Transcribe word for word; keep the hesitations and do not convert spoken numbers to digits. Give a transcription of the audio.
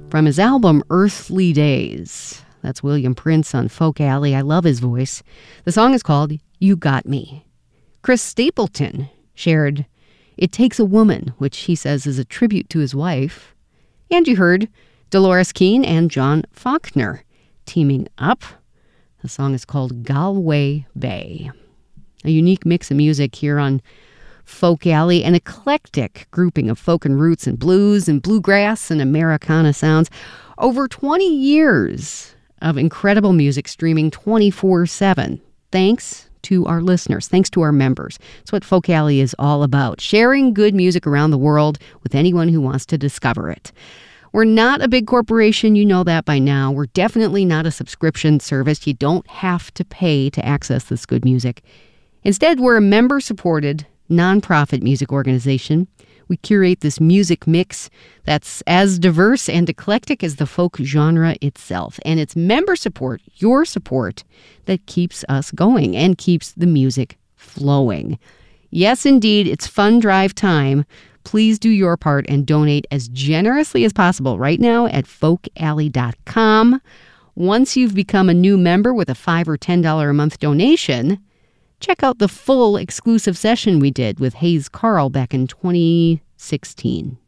from his album Earthly Days. That's William Prince on Folk Alley. I love his voice. The song is called You Got Me. Chris Stapleton shared It Takes a Woman, which he says is a tribute to his wife. And you heard Dolores Keane and John Faulkner teaming up. The song is called Galway Bay. A unique mix of music here on Folk Alley, an eclectic grouping of folk and roots and blues and bluegrass and Americana sounds. Over twenty years of incredible music streaming twenty-four seven. Thanks to our listeners. Thanks to our members. It's what Folk Alley is all about. Sharing good music around the world with anyone who wants to discover it. We're not a big corporation. You know that by now. We're definitely not a subscription service. You don't have to pay to access this good music. Instead, we're a member-supported nonprofit music organization. We curate this music mix that's as diverse and eclectic as the folk genre itself. And it's member support, your support, that keeps us going and keeps the music flowing. Yes, indeed, it's fund drive time. Please do your part and donate as generously as possible right now at folk alley dot com. Once you've become a new member with a five dollars or ten dollars a month donation, check out the full exclusive session we did with Hayes Carll back in twenty sixteen.